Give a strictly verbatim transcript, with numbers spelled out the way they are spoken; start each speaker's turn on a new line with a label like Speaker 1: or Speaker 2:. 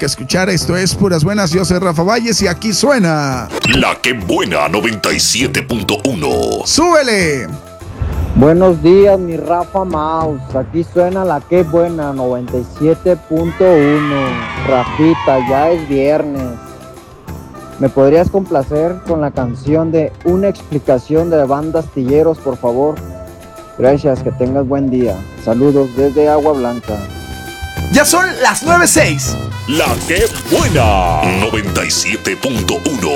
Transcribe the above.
Speaker 1: que escuchar. Esto es Puras Buenas. Yo soy Rafa Valles y aquí suena
Speaker 2: La Que Buena noventa y siete punto uno.
Speaker 1: ¡Súbele!
Speaker 3: Buenos días, mi Rafa Maus. Aquí suena La Que Buena noventa y siete punto uno. Rafita, ya es viernes. ¿Me podrías complacer con la canción de Una Explicación de Banda Astilleros, por favor? Gracias, que tengas buen día. Saludos desde Agua Blanca.
Speaker 1: Ya son las nueve seis.
Speaker 2: La Que Buena noventa y siete punto uno.